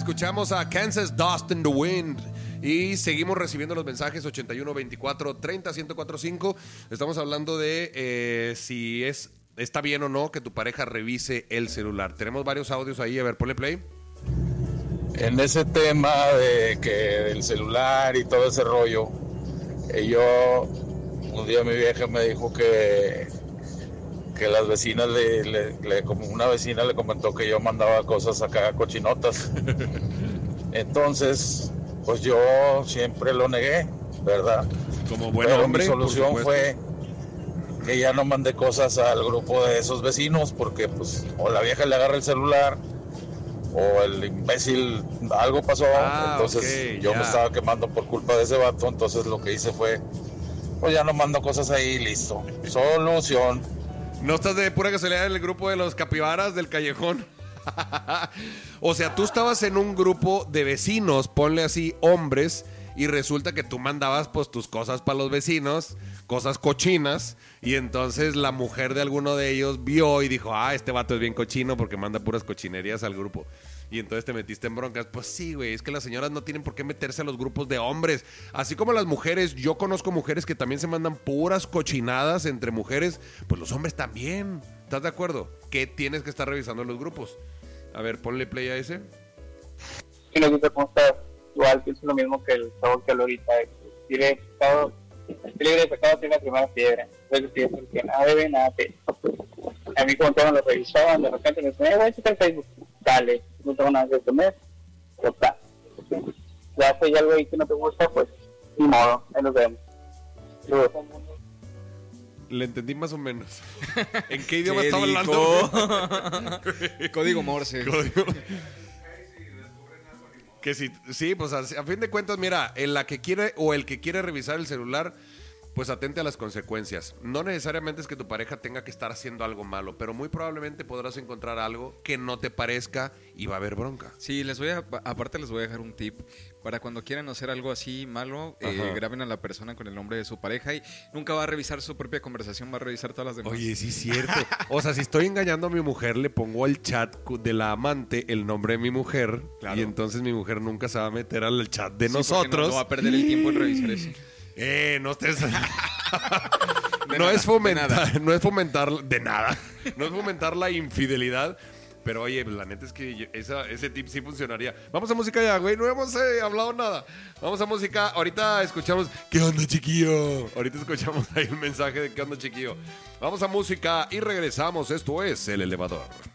Escuchamos a Kansas Dust in the Wind. Y seguimos recibiendo los mensajes 81 24 30 1045. Estamos hablando de si está bien o no que tu pareja revise el celular. Tenemos varios audios ahí, a ver, ponle play. En ese tema de que el celular y todo ese rollo, un día mi vieja me dijo que las vecinas como una vecina le comentó que yo mandaba cosas acá cochinotas. Entonces, pues yo siempre lo negué, ¿verdad? Como buen Pero hombre, mi solución fue que ya no mandé cosas al grupo de esos vecinos porque pues o la vieja le agarra el celular o el imbécil algo pasó, entonces yo me estaba quemando por culpa de ese vato, entonces lo que hice fue pues ya no mando cosas ahí, listo. Solución. ¿No estás de pura casualidad en el grupo de los capibaras del callejón? O sea, tú estabas en un grupo de vecinos, ponle así, hombres, y resulta que tú mandabas pues tus cosas para los vecinos, cosas cochinas, y entonces la mujer de alguno de ellos vio y dijo, este vato es bien cochino porque manda puras cochinerías al grupo. Y entonces te metiste en broncas. Pues sí, güey, es que las señoras no tienen por qué meterse a los grupos de hombres. Así como las mujeres, yo conozco mujeres que también se mandan puras cochinadas entre mujeres, pues los hombres también. ¿Estás de acuerdo? ¿Qué tienes que estar revisando en los grupos? A ver, ponle play a ese. Sí, no sé cómo está. Igual pienso lo mismo que el chavo que habló ahorita. Libre de pecado tiene la primera piedra. Entonces pienso que nada debe, nada te. A mí como todo lo revisaban, de repente me decían, voy a checar Facebook. Dale, no tengo nada que comer. Total. Ya si hay algo ahí que no te gusta, pues ni modo, ahí nos vemos. Le entendí más o menos. ¿En qué idioma estaba hablando? Código Morse. Que sí, pues a fin de cuentas, mira, el que quiere revisar el celular, pues atente a las consecuencias. No necesariamente es que tu pareja tenga que estar haciendo algo malo, pero muy probablemente podrás encontrar algo que no te parezca y va a haber bronca. Sí, aparte les voy a dejar un tip. Para cuando quieran hacer algo así malo, graben a la persona con el nombre de su pareja y nunca va a revisar su propia conversación, va a revisar todas las demás. Oye, sí es cierto. O sea, si estoy engañando a mi mujer, le pongo al chat de la amante el nombre de mi mujer, claro. Y entonces mi mujer nunca se va a meter al chat de nosotros. No va a perder el tiempo en revisar eso. No estés... No es fomentar la infidelidad. Pero oye, la neta es que ese tip sí funcionaría. Vamos a música ya, güey. No hemos hablado nada. Vamos a música. Ahorita escuchamos ¿qué onda, chiquillo? Ahorita escuchamos ahí el mensaje de ¿qué onda, chiquillo? Vamos a música y regresamos. Esto es El Elevador.